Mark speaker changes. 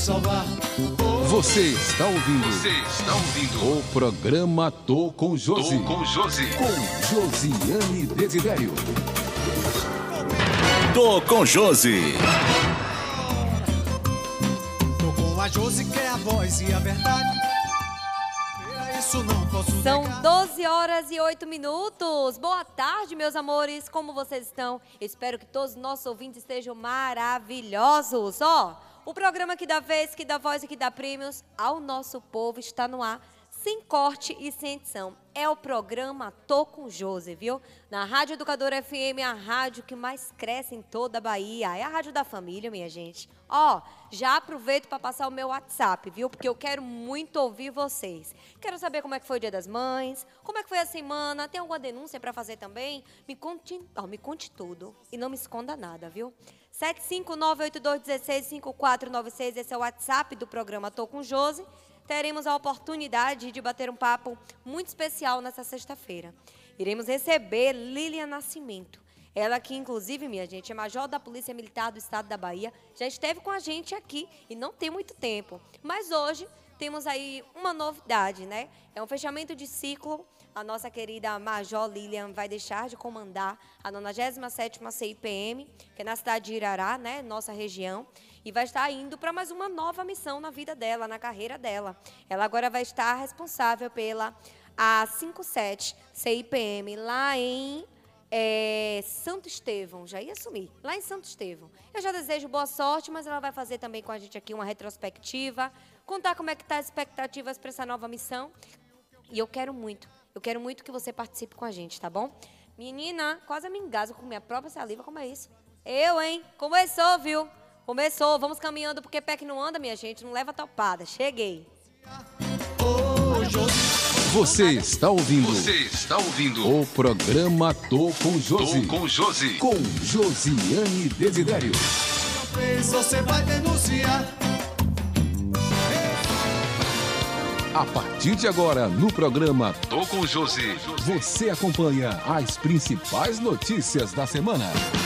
Speaker 1: salvar.
Speaker 2: Você está ouvindo o programa Tô com Josi. Com Josiane Desidério.
Speaker 3: Tô com Josi.
Speaker 1: Tô com a Josi, que é a voz e a verdade. Isso não posso
Speaker 4: São
Speaker 1: negar.
Speaker 4: 12 horas e 8 minutos. Boa tarde, meus amores. Como vocês estão? Espero que todos os nossos ouvintes estejam maravilhosos. O programa que dá vez, que dá voz e que dá prêmios ao nosso povo está no ar, sem corte e sem edição. É o programa Tô com Josi, viu? Na Rádio Educadora FM, a rádio que mais cresce em toda a Bahia. É a rádio da família, minha gente. Já aproveito para passar o meu WhatsApp, viu? Porque eu quero muito ouvir vocês. Quero saber como é que foi o Dia das Mães, como é que foi a semana, tem alguma denúncia para fazer também? Me conte tudo e não me esconda nada, viu? 75982165496, esse é o WhatsApp do programa Tô com Josi. Teremos a oportunidade de bater um papo muito especial nessa sexta-feira. Iremos receber Lilian Nascimento. Ela que, inclusive, minha gente, é major da Polícia Militar do Estado da Bahia. Já esteve com a gente aqui e não tem muito tempo. Mas hoje temos aí uma novidade, né? É um fechamento de ciclo. A nossa querida Major Lilian vai deixar de comandar a 97ª CIPM, que é na cidade de Irará, né? Nossa região. E vai estar indo para mais uma nova missão na vida dela, na carreira dela. Ela agora vai estar responsável pela a 57 CIPM lá em Santo Estevão. Já ia assumir, lá em Santo Estevão. Eu já desejo boa sorte, mas ela vai fazer também com a gente aqui uma retrospectiva, contar como é que tá as expectativas para essa nova missão. E eu quero muito que você participe com a gente, tá bom? Menina, quase me engasgo com minha própria saliva, como é isso? Hein? Começou, viu? Começou, vamos caminhando, porque pé que não anda, minha gente, não leva topada. Cheguei.
Speaker 2: Você está ouvindo o programa Tô com Josi. Com Josiane Desidério.
Speaker 1: Você vai denunciar.
Speaker 2: A partir de agora, no programa Tô com Josi, você acompanha as principais notícias da semana.